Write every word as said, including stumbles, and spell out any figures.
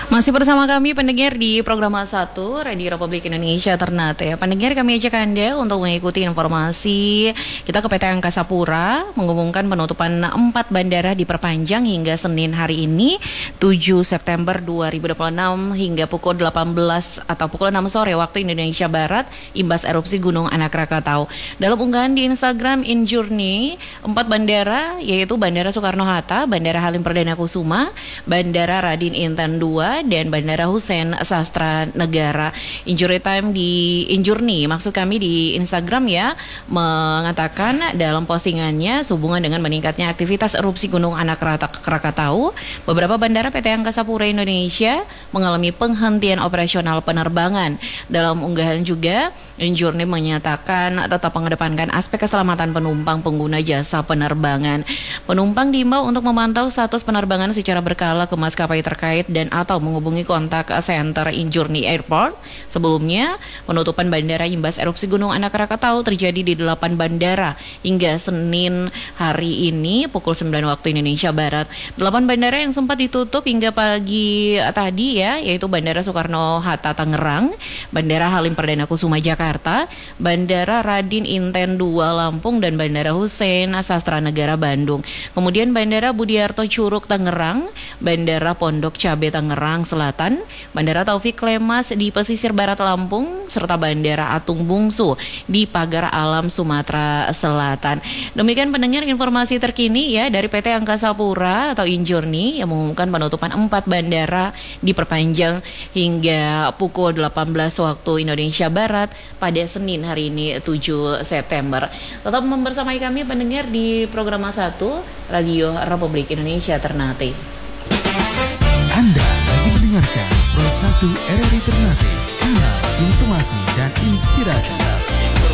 Masih bersama kami pendengar di program satu Radio Republik Indonesia Ternate. Pendengar, kami ajak Anda untuk mengikuti informasi. Kita ke P T Angkasa Pura mengumumkan penutupan empat bandara diperpanjang hingga Senin hari ini tujuh September dua ribu dua puluh enam hingga pukul delapan belas atau pukul enam sore waktu Indonesia Barat imbas erupsi Gunung Anak Rakatau. Dalam unggahan di Instagram Injourney, empat bandara yaitu Bandara Soekarno-Hatta, Bandara Halim Perdana Kusuma, Bandara Radin Inten dua dan Bandara Hussein Sastra Negara. Injury time di Injourney, maksud kami di Instagram ya, mengatakan dalam postingannya sehubungan dengan meningkatnya aktivitas erupsi Gunung Anak Rakatau, beberapa bandara P T Angkasa Pura Indonesia mengalami penghentian operasional penerbangan. Dalam unggahan juga, Injourney menyatakan tetap mengedepankan aspek keselamatan penumpang pengguna jasa penerbangan. Penumpang diimbau untuk memantau status penerbangan secara berkala ke maskapai terkait dan atau menghubungi kontak center Injourney Airport. Sebelumnya, penutupan bandara imbas erupsi Gunung Anak Rakatau terjadi di delapan bandara hingga Senin hari ini pukul sembilan waktu Indonesia Barat. delapan bandara yang sempat ditutup hingga pagi tadi ya, yaitu Bandara Soekarno-Hatta Tangerang, Bandara Halim Perdana Kusuma Jakarta, Bandara Radin Inten dua Lampung, dan Bandara Hussein Sastra Negara Bandung. Kemudian Bandara Budiarto Curug Tangerang, Bandara Pondok Cabe Tangerang Selatan, Bandara Taufik Lemas di pesisir barat Lampung, serta Bandara Atung Bungsu di Pagar Alam Sumatera Selatan. Demikian pendengar informasi terkini ya dari P T Angkasa Pura atau Injourney yang mengumumkan penutupan empat bandara diperpanjang hingga pukul delapan belas waktu Indonesia Barat pada Senin hari ini tujuh September. Tetap membersamai kami pendengar di program satu Radio Republik Indonesia Ternate. Anda lagi mendengarkan Pro satu R R I Ternate, kanal informasi dan inspirasi.